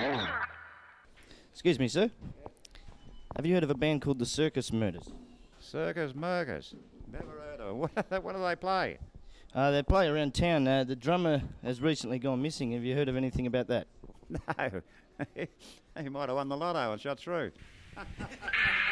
Excuse me, sir. Have you heard of a band called the Circus Murders? Circus Murkers. Never heard of them. What do they play? They play around town. The drummer has recently gone missing. Have you heard of anything about that? No. He might have won the lotto and shot through.